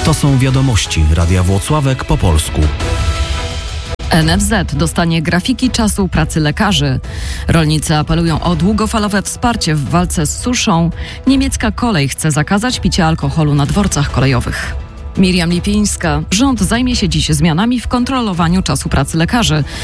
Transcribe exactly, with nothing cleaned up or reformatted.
To są wiadomości Radia Włocławek po polsku. N F Z dostanie grafiki czasu pracy lekarzy. Rolnicy apelują o długofalowe wsparcie w walce z suszą. Niemiecka kolej chce zakazać picia alkoholu na dworcach kolejowych. Miriam Lipińska. Rząd zajmie się dziś zmianami w kontrolowaniu czasu pracy lekarzy.